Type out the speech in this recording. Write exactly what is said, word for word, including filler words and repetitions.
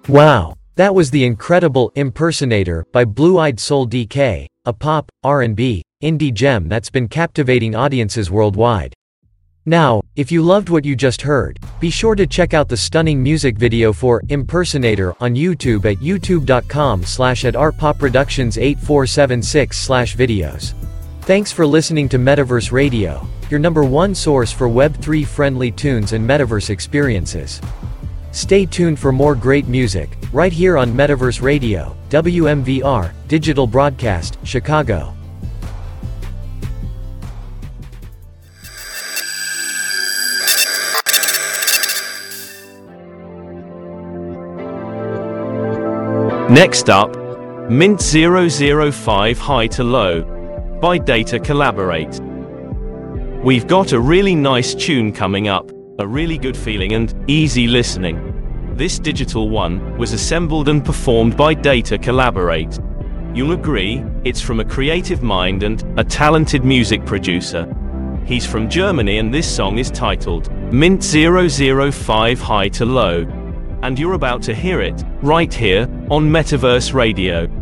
Wow, that was the incredible Impersonator by Blue Eyed Soul D K, a pop, R and B, indie gem that's been captivating audiences worldwide. Now, if you loved what you just heard, be sure to check out the stunning music video for Impersonator on YouTube at youtube.com slash at artpopproductions8476 slash videos. Thanks for listening to Metaverse Radio, your number one source for web three friendly tunes and Metaverse experiences. Stay tuned for more great music, right here on Metaverse Radio, W M V R, Digital Broadcast, Chicago. Next up, Mint zero zero five High to Low by Data Collaborate. We've got a really nice tune coming up, a really good feeling and easy listening. This digital one was assembled and performed by Data Collaborate. You'll agree, it's from a creative mind and a talented music producer. He's from Germany and this song is titled Mint zero zero five High to Low. And you're about to hear it, right here, on Metaverse Radio.